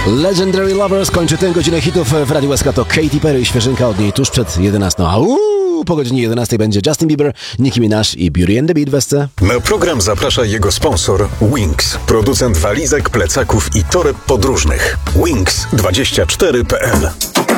Legendary Lovers kończy tę godzinę hitów w Radiu SK. To Katy Perry, świeżynka od niej tuż przed 11. Po godzinie 11 będzie Justin Bieber, Nicki Minaj i Beauty and the Beat w SC. Na program zaprasza jego sponsor Wings, producent walizek, plecaków i toreb podróżnych. Wings24.pl